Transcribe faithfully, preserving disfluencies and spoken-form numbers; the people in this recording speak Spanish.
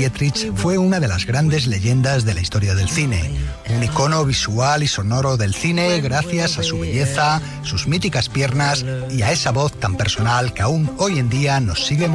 Dietrich fue una de las grandes leyendas de la historia del cine, un icono visual y sonoro del cine gracias a su belleza, sus míticas piernas y a esa voz tan personal que aún hoy en día nos sigue